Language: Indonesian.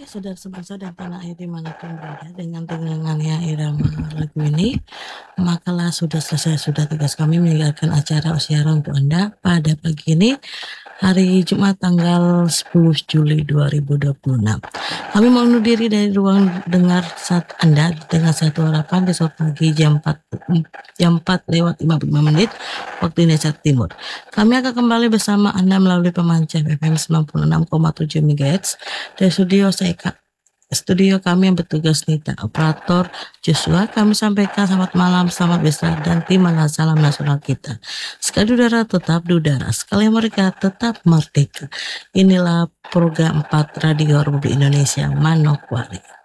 Saudara sebangsa dan tanah air dimanapun berada, dengan dengannya irama lagu ini, makalah sudah selesai, sudah tugas kami meninggalkan acara siaran untuk Anda pada pagi ini, hari Jumat tanggal 10 Juli 2026. Kami mau undur diri dari ruang dengar saat Anda dengan satu harapan besok pagi jam 4 lewat 55 menit waktu Indonesia Timur. Kami akan kembali bersama Anda melalui pemancar FM 96,7 MHz dari studio kami yang bertugas Nita, operator Joshua. Kami sampaikan selamat malam, selamat beristirahat, dan terimalah salam nasional kita. Sekali udara tetap di udara, sekali mereka tetap merdeka. Inilah program 4 Radio Republik Indonesia Manokwari.